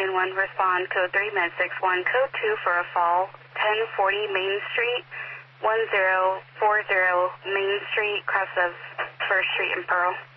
1, respond, code 3, med 61, code 2 for a fall, 1040 Main Street, 1040 Main Street, cross of 1st Street in Pearl.